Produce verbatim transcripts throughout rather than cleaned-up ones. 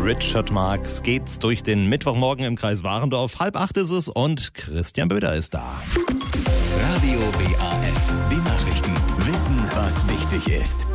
Richard Marx geht's durch den Mittwochmorgen im Kreis Warendorf. Halb acht ist es und Christian Böder ist da. Radio W A F, die Nachrichten. Wissen, was wichtig ist.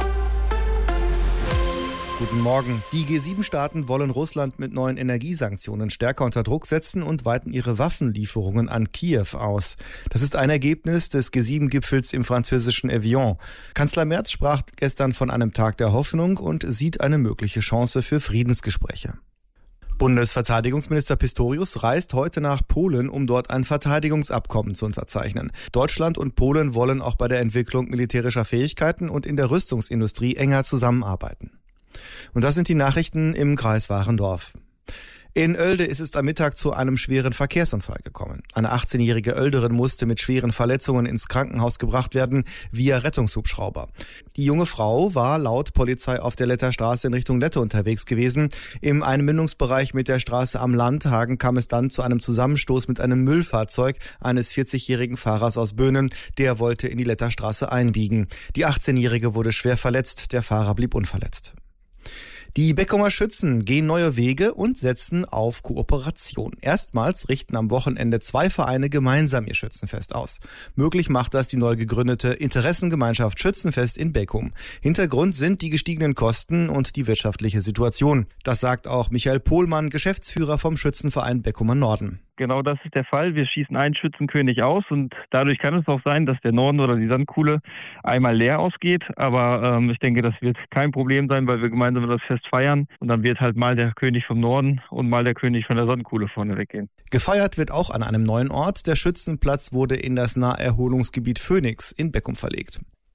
Guten Morgen. Die G sieben Staaten wollen Russland mit neuen Energiesanktionen stärker unter Druck setzen und weiten ihre Waffenlieferungen an Kiew aus. Das ist ein Ergebnis des G sieben Gipfels im französischen Evian. Kanzler Merz sprach gestern von einem Tag der Hoffnung und sieht eine mögliche Chance für Friedensgespräche. Bundesverteidigungsminister Pistorius reist heute nach Polen, um dort ein Verteidigungsabkommen zu unterzeichnen. Deutschland und Polen wollen auch bei der Entwicklung militärischer Fähigkeiten und in der Rüstungsindustrie enger zusammenarbeiten. Und das sind die Nachrichten im Kreis Warendorf. In Oelde ist es am Mittag zu einem schweren Verkehrsunfall gekommen. Eine achtzehnjährige Oelderin musste mit schweren Verletzungen ins Krankenhaus gebracht werden via Rettungshubschrauber. Die junge Frau war laut Polizei auf der Letterstraße in Richtung Lette unterwegs gewesen. Im Einmündungsbereich mit der Straße am Landhagen kam es dann zu einem Zusammenstoß mit einem Müllfahrzeug eines vierzigjährigen Fahrers aus Böhnen. Der wollte in die Letterstraße einbiegen. Die achtzehnjährige wurde schwer verletzt, der Fahrer blieb unverletzt. Die Beckumer Schützen gehen neue Wege und setzen auf Kooperation. Erstmals richten am Wochenende zwei Vereine gemeinsam ihr Schützenfest aus. Möglich macht das die neu gegründete Interessengemeinschaft Schützenfest in Beckum. Hintergrund sind die gestiegenen Kosten und die wirtschaftliche Situation. Das sagt auch Michael Pohlmann, Geschäftsführer vom Schützenverein Beckumer Norden. Genau das ist der Fall. Wir schießen einen Schützenkönig aus und dadurch kann es auch sein, dass der Norden oder die Sandkuhle einmal leer ausgeht. Aber ähm, ich denke, das wird kein Problem sein, weil wir gemeinsam das Fest feiern. Und dann wird halt mal der König vom Norden und mal der König von der Sandkuhle vorne weggehen. Gefeiert wird auch an einem neuen Ort. Der Schützenplatz wurde in das Naherholungsgebiet Phoenix in Beckum verlegt.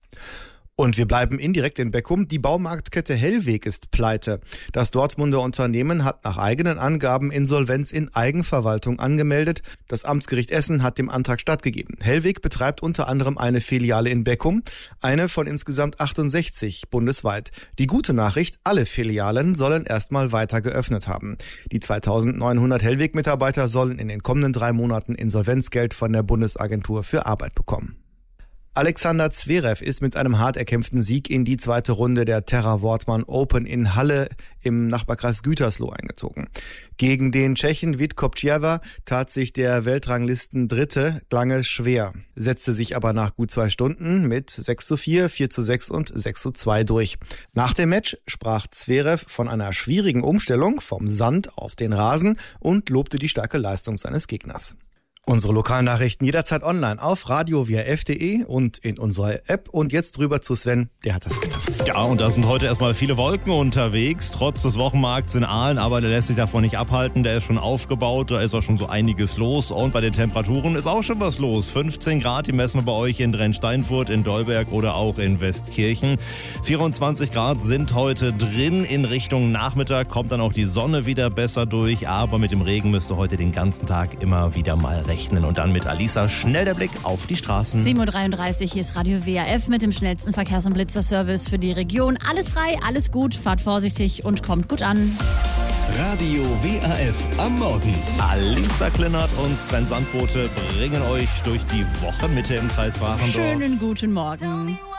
Und wir bleiben indirekt in Beckum. Die Baumarktkette Hellweg ist pleite. Das Dortmunder Unternehmen hat nach eigenen Angaben Insolvenz in Eigenverwaltung angemeldet. Das Amtsgericht Essen hat dem Antrag stattgegeben. Hellweg betreibt unter anderem eine Filiale in Beckum, eine von insgesamt achtundsechzig bundesweit. Die gute Nachricht, alle Filialen sollen erstmal weiter geöffnet haben. Die zweitausendneunhundert Hellweg-Mitarbeiter sollen in den kommenden drei Monaten Insolvenzgeld von der Bundesagentur für Arbeit bekommen. Alexander Zverev ist mit einem hart erkämpften Sieg in die zweite Runde der Terra Wortmann Open in Halle im Nachbarkreis Gütersloh eingezogen. Gegen den Tschechen Vít Kopčava tat sich der Weltranglisten-Dritte lange schwer, setzte sich aber nach gut zwei Stunden mit sechs zu vier, vier zu sechs und sechs zu zwei durch. Nach dem Match sprach Zverev von einer schwierigen Umstellung vom Sand auf den Rasen und lobte die starke Leistung seines Gegners. Unsere lokalen Nachrichten jederzeit online auf radio w a f punkt d e und in unserer App. Und jetzt rüber zu Sven, der hat das getan. Ja, und da sind heute erstmal viele Wolken unterwegs, trotz des Wochenmarkts in Aalen, aber der lässt sich davon nicht abhalten, der ist schon aufgebaut, da ist auch schon so einiges los und bei den Temperaturen ist auch schon was los. fünfzehn Grad, die messen wir bei euch in Drensteinfurt, in Dolberg oder auch in Westkirchen. vierundzwanzig Grad sind heute drin, in Richtung Nachmittag kommt dann auch die Sonne wieder besser durch, aber mit dem Regen müsst ihr heute den ganzen Tag immer wieder mal rechnen. Und dann mit Alisa schnell der Blick auf die Straßen. sieben Uhr dreiunddreißig, hier ist Radio W A F mit dem schnellsten Verkehrs- und Blitzerservice für die Region. Alles frei, alles gut, fahrt vorsichtig und kommt gut an. Radio W A F am Morgen. Alisa Kleinert und Sven Sandbote bringen euch durch die Woche Mitte im Kreis Warendorf. Schönen guten Morgen.